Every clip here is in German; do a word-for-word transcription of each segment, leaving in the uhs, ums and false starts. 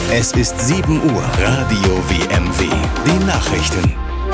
Es ist sieben Uhr. Radio W M W. Die Nachrichten.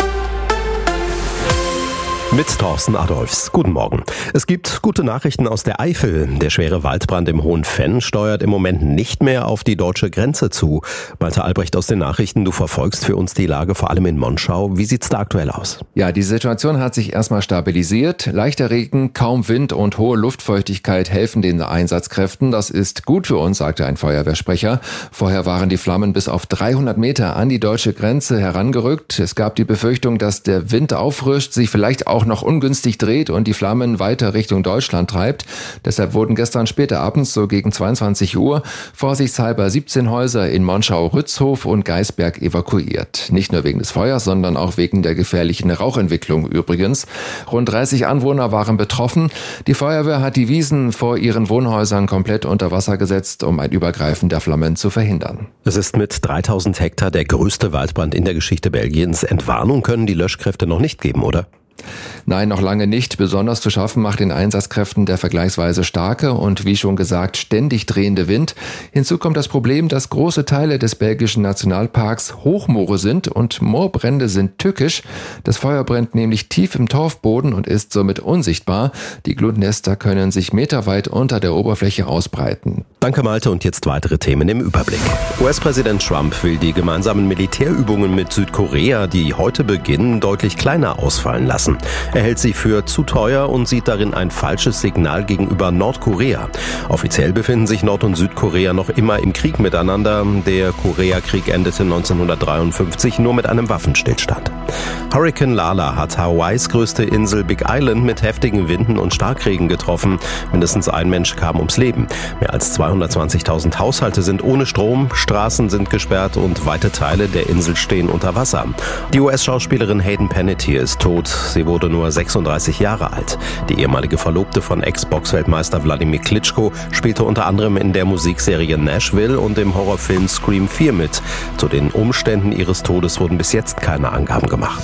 Mit Thorsten Adolfs. Guten Morgen. Es gibt gute Nachrichten aus der Eifel. Der schwere Waldbrand im Hohen Venn steuert im Moment nicht mehr auf die deutsche Grenze zu. Malte Albrecht aus den Nachrichten, du verfolgst für uns die Lage vor allem in Monschau. Wie sieht's da aktuell aus? Ja, die Situation hat sich erstmal stabilisiert. Leichter Regen, kaum Wind und hohe Luftfeuchtigkeit helfen den Einsatzkräften. Das ist gut für uns, sagte ein Feuerwehrsprecher. Vorher waren die Flammen bis auf dreihundert Meter an die deutsche Grenze herangerückt. Es gab die Befürchtung, dass der Wind auffrischt, sich vielleicht auch noch ungünstig dreht und die Flammen weiter Richtung Deutschland treibt. Deshalb wurden gestern später abends, so gegen zweiundzwanzig Uhr, vorsichtshalber siebzehn Häuser in Monschau-Rützhof und Geisberg evakuiert. Nicht nur wegen des Feuers, sondern auch wegen der gefährlichen Rauchentwicklung übrigens. Rund dreißig Anwohner waren betroffen. Die Feuerwehr hat die Wiesen vor ihren Wohnhäusern komplett unter Wasser gesetzt, um ein Übergreifen der Flammen zu verhindern. Es ist mit dreitausend Hektar der größte Waldbrand in der Geschichte Belgiens. Entwarnung können die Löschkräfte noch nicht geben, oder? Nein, noch lange nicht. Besonders zu schaffen macht den Einsatzkräften der vergleichsweise starke und, wie schon gesagt, ständig drehende Wind. Hinzu kommt das Problem, dass große Teile des belgischen Nationalparks Hochmoore sind und Moorbrände sind tückisch. Das Feuer brennt nämlich tief im Torfboden und ist somit unsichtbar. Die Glutnester können sich meterweit unter der Oberfläche ausbreiten. Danke Malte und jetzt weitere Themen im Überblick. U S-Präsident Trump will die gemeinsamen Militärübungen mit Südkorea, die heute beginnen, deutlich kleiner ausfallen lassen. Er hält sie für zu teuer und sieht darin ein falsches Signal gegenüber Nordkorea. Offiziell befinden sich Nord- und Südkorea noch immer im Krieg miteinander. Der Koreakrieg endete neunzehnhundertdreiundfünfzig nur mit einem Waffenstillstand. Hurrikan Lala hat Hawaiis größte Insel Big Island mit heftigen Winden und Starkregen getroffen. Mindestens ein Mensch kam ums Leben. Mehr als zweihundertzwanzigtausend Haushalte sind ohne Strom, Straßen sind gesperrt und weite Teile der Insel stehen unter Wasser. Die U S-Schauspielerin Hayden Panettiere ist tot. Sie wurde nur sechsunddreißig Jahre alt. Die ehemalige Verlobte von Ex-Boxweltmeister Wladimir Klitschko spielte unter anderem in der Musikserie Nashville und im Horrorfilm Scream vier mit. Zu den Umständen ihres Todes wurden bis jetzt keine Angaben gemacht.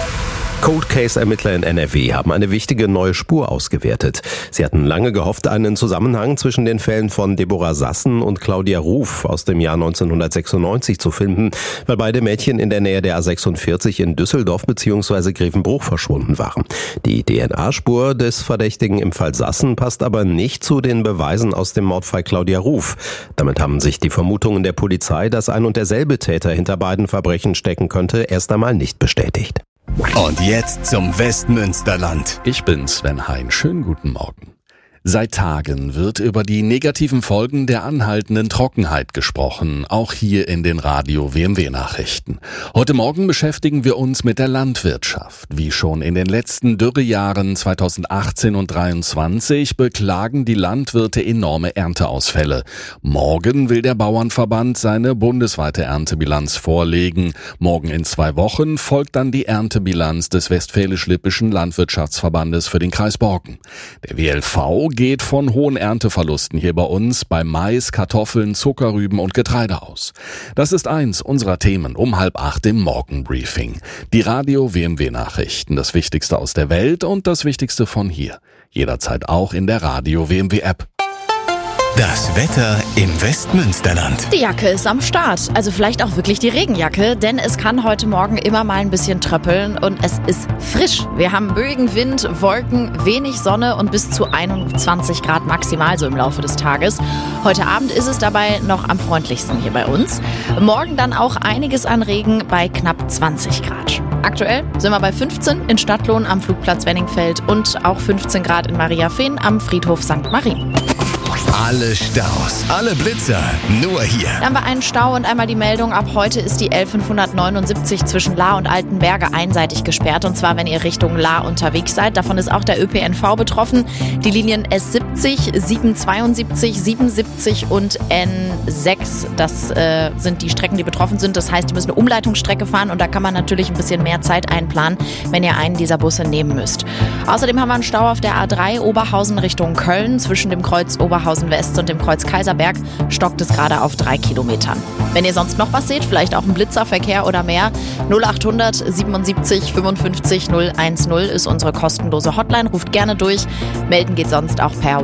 Cold-Case-Ermittler in N R W haben eine wichtige neue Spur ausgewertet. Sie hatten lange gehofft, einen Zusammenhang zwischen den Fällen von Deborah Sassen und Claudia Ruf aus dem Jahr neunzehnhundertsechsundneunzig zu finden, weil beide Mädchen in der Nähe der A sechsundvierzig in Düsseldorf bzw. Grevenbruch verschwunden waren. Die D N A-Spur des Verdächtigen im Fall Sassen passt aber nicht zu den Beweisen aus dem Mordfall Claudia Ruf. Damit haben sich die Vermutungen der Polizei, dass ein und derselbe Täter hinter beiden Verbrechen stecken könnte, erst einmal nicht bestätigt. Und jetzt zum Westmünsterland. Ich bin Sven Hein. Schönen guten Morgen. Seit Tagen wird über die negativen Folgen der anhaltenden Trockenheit gesprochen, auch hier in den Radio W M W-Nachrichten. Heute Morgen beschäftigen wir uns mit der Landwirtschaft. Wie schon in den letzten Dürrejahren zweitausendachtzehn und dreiundzwanzig beklagen die Landwirte enorme Ernteausfälle. Morgen will der Bauernverband seine bundesweite Erntebilanz vorlegen. Morgen in zwei Wochen folgt dann die Erntebilanz des Westfälisch-Lippischen Landwirtschaftsverbandes für den Kreis Borken. Der W L V geht von hohen Ernteverlusten hier bei uns bei Mais, Kartoffeln, Zuckerrüben und Getreide aus. Das ist eins unserer Themen um halb acht im Morgenbriefing. Die Radio W M W-Nachrichten, das Wichtigste aus der Welt und das Wichtigste von hier. Jederzeit auch in der Radio W M W-App. Das Wetter im Westmünsterland. Die Jacke ist am Start, also vielleicht auch wirklich die Regenjacke, denn es kann heute Morgen immer mal ein bisschen tröppeln und es ist frisch. Wir haben böigen Wind, Wolken, wenig Sonne und bis zu einundzwanzig Grad maximal so im Laufe des Tages. Heute Abend ist es dabei noch am freundlichsten hier bei uns. Morgen dann auch einiges an Regen bei knapp zwanzig Grad. Aktuell sind wir bei fünfzehn in Stadtlohn am Flugplatz Wenningfeld und auch fünfzehn Grad in Mariafehn am Friedhof Sankt Marien. Alle Staus, alle Blitzer, nur hier. Dann haben wir einen Stau und einmal die Meldung, ab heute ist die L fünfhundertneunundsiebzig zwischen Lahr und Altenberge einseitig gesperrt. Und zwar, wenn ihr Richtung Lahr unterwegs seid. Davon ist auch der Ö P N V betroffen. Die Linien S siebzig, siebenhundertzweiundsiebzig, siebenundsiebzig und N sechs, das äh, sind die Strecken, die betroffen sind. Das heißt, ihr müsst eine Umleitungsstrecke fahren und da kann man natürlich ein bisschen mehr Zeit einplanen, wenn ihr einen dieser Busse nehmen müsst. Außerdem haben wir einen Stau auf der A drei Oberhausen Richtung Köln. Zwischen dem Kreuz Oberhausen West und dem Kreuz Kaiserberg stockt es gerade auf drei Kilometern. Wenn ihr sonst noch was seht, vielleicht auch einen Blitzerverkehr oder mehr, null achthundert siebenundsiebzig fünfundfünfzig null eins null ist unsere kostenlose Hotline. Ruft gerne durch. Melden geht sonst auch per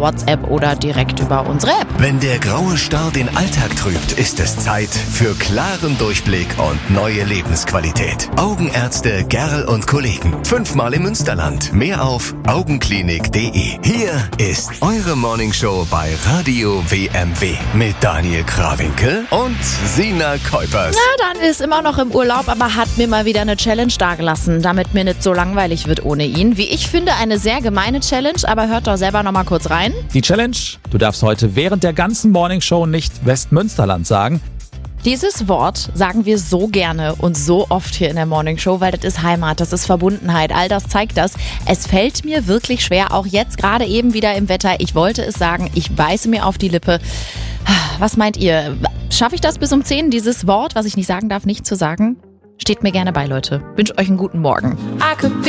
WhatsApp oder direkt über unsere App. Wenn der graue Star den Alltag trübt, ist es Zeit für klaren Durchblick und neue Lebensqualität. Augenärzte Gerl und Kollegen. Fünfmal im Münsterland. Mehr auf augenklinik punkt de. Hier ist eure Morningshow bei Radio W M W mit Daniel Krawinkel und Sina Kuipers. Na, Dan ist immer noch im Urlaub, aber hat mir mal wieder eine Challenge dagelassen, damit mir nicht so langweilig wird ohne ihn. Wie ich finde, eine sehr gemeine Challenge, aber hört doch selber noch mal kurz rein. Die Challenge: Du darfst heute während der ganzen Morningshow nicht Westmünsterland sagen. Dieses Wort sagen wir so gerne und so oft hier in der Morningshow, weil das ist Heimat, das ist Verbundenheit, all das zeigt das. Es fällt mir wirklich schwer, auch jetzt gerade eben wieder im Wetter. Ich wollte es sagen, ich beiße mir auf die Lippe. Was meint ihr? Schaffe ich das bis um zehn, dieses Wort, was ich nicht sagen darf, nicht zu sagen? Steht mir gerne bei, Leute. Wünsche euch einen guten Morgen.